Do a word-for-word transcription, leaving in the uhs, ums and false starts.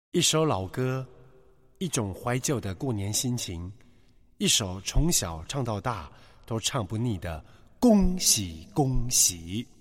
一首老歌，一种怀旧的过年心情，一首从小唱到大都唱不腻的恭喜恭喜。